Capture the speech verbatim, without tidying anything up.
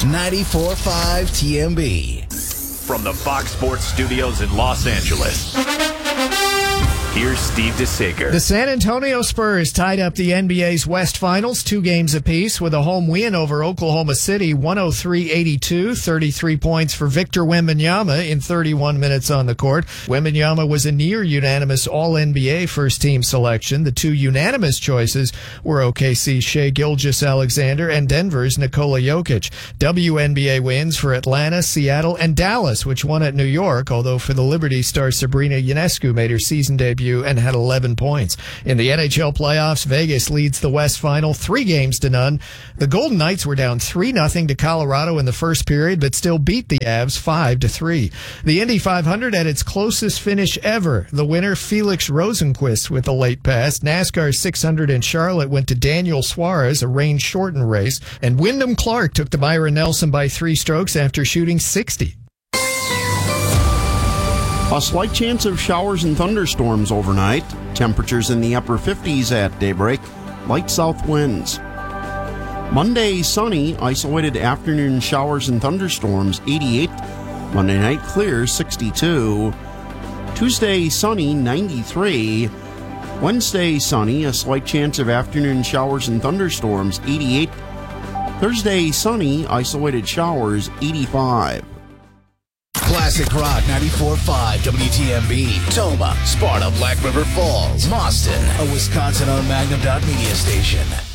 ninety-four point five T M B. From the Fox Sports Studios in Los Angeles, here's Steve DeSager. The San Antonio Spurs tied up the N B A's West Finals, two games apiece, with a home win over Oklahoma City, one oh three eighty-two, thirty-three points for Victor Wembanyama in thirty-one minutes on the court. Wembanyama was a near-unanimous All-N B A first-team selection. The two unanimous choices were O K C's Shai Gilgeous-Alexander and Denver's Nikola Jokic. W N B A wins for Atlanta, Seattle, and Dallas, which won at New York, although for the Liberty star Sabrina Ionescu made her season debut and had eleven points. In the N H L playoffs, Vegas leads the West Final three games to none. The Golden Knights were down three nothing to Colorado in the first period, but still beat the Avs five to three. The Indy five hundred had its closest finish ever. The winner, Felix Rosenqvist, with a late pass. NASCAR six hundred in Charlotte went to Daniel Suarez, a rain-shortened race. And Wyndham Clark took to Byron Nelson by three strokes after shooting sixty. A slight chance of showers and thunderstorms overnight. Temperatures in the upper fifties at daybreak. Light south winds. Monday, sunny. Isolated afternoon showers and thunderstorms, eighty-eight. Monday night, clear, sixty-two. Tuesday, sunny, ninety-three. Wednesday, sunny. A slight chance of afternoon showers and thunderstorms, eighty-eight. Thursday, sunny. Isolated showers, eighty-five. Classic Rock ninety-four point five W T M B. Toma, Sparta, Black River Falls, Boston, a Wisconsin-owned Magnum Dot Media station.